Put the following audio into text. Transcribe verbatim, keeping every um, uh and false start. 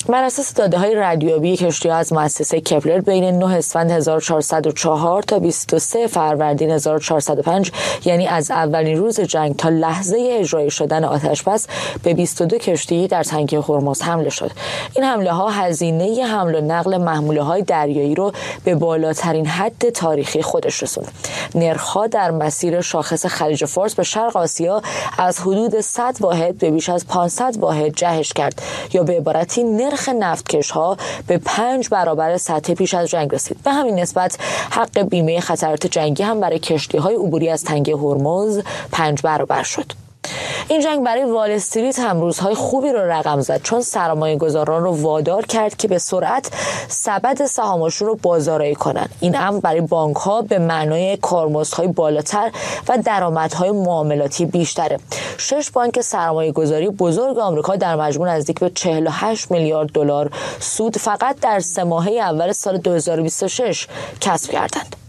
بر اساس داده‌های ردیابی کشتی‌ها از مؤسسه کپلر بین نه اسفند هزار و چهارصد و چهار تا بیست و سه فروردین هزار و چهارصد و پنج، یعنی از اولین روز جنگ تا لحظه اجرای شدن آتش‌بس، به بیست و دو کشتی در تنگه هرمز حمله شد. این حمله ها هزینه حمل و نقل محموله‌های دریایی رو به بالاترین حد تاریخی خودش رسوند. نرخ‌ها در مسیر شاخص خلیج فارس به شرق آسیا از حدود صد واحد به بیش از پانصد واحد جهش کرد، یا به عبارتی نرخ نفتکش‌ها به پنج برابر سطح پیش از جنگ رسید. به همین نسبت حق بیمه خطرات جنگی هم برای کشتی‌های عبوری از تنگه هرمز پنج برابر شد. این جنگ برای وال استریت هم روزهای خوبی رو رقم زد، چون سرمایه‌گذاران رو وادار کرد که به سرعت سبد سهامشون رو بازاریابی کنن. این امر برای بانک‌ها به معنای کارمزدهای بالاتر و درآمدهای معاملاتی بیشتره. شش بانک سرمایه‌گذاری بزرگ آمریکا در مجموع نزدیک به چهل و هشت میلیارد دلار سود فقط در سه ماهه اول سال دو هزار و بیست و شش کسب کردند.